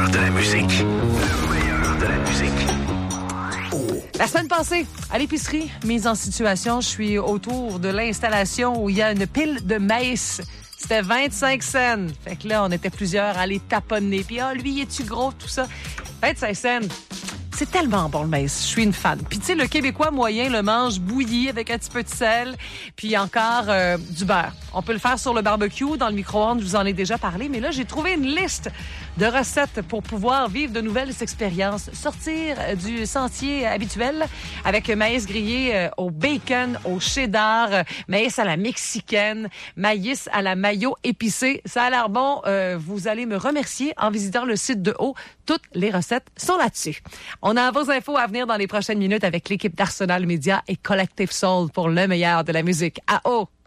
de la musique. Le meilleur de la musique. La semaine passée, à l'épicerie, mise en situation, je suis autour de l'installation où il y a une pile de maïs. C'était 25 cents. Fait que là, on était plusieurs à les taponner. Puis, lui, es-tu gros, tout ça? 25 cents. C'est tellement bon, le maïs. Je suis une fan. Puis, tu sais, le Québécois moyen le mange bouilli avec un petit peu de sel, puis encore du beurre. On peut le faire sur le barbecue, dans le micro-ondes, je vous en ai déjà parlé. Mais là, j'ai trouvé une liste de recettes pour pouvoir vivre de nouvelles expériences. Sortir du sentier habituel avec maïs grillé au bacon, au cheddar, maïs à la mexicaine, maïs à la mayo épicée. Ça a l'air bon. Vous allez me remercier en visitant le site de Haut. Toutes les recettes sont là-dessus. On a vos infos à venir dans les prochaines minutes avec l'équipe d'Arsenal Media et Collective Soul pour le meilleur de la musique. À Haut!